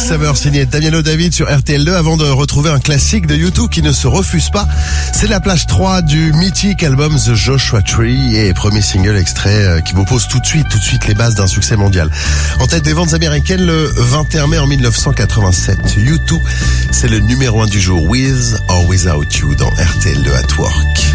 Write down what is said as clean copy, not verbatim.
Summer signé Damiano David sur RTL2 avant de retrouver un classique de U2 qui ne se refuse pas. C'est la plage 3 du mythique album The Joshua Tree et premier single extrait qui vous pose tout de suite les bases d'un succès mondial. En tête des ventes américaines le 21 mai en 1987. U2, c'est le numéro 1 du jour, With or Without You dans RTL2 at Work.